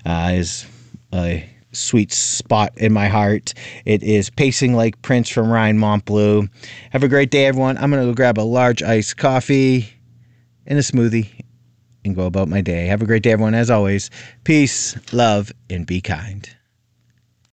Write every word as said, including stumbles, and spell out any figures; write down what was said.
uh, is a sweet spot in my heart. It is Pacing Like Prince from Ryan Montbleu. Have a great day, everyone. I'm going to go grab a large iced coffee and a smoothie and go about my day. Have a great day, everyone. As always, peace, love, and be kind.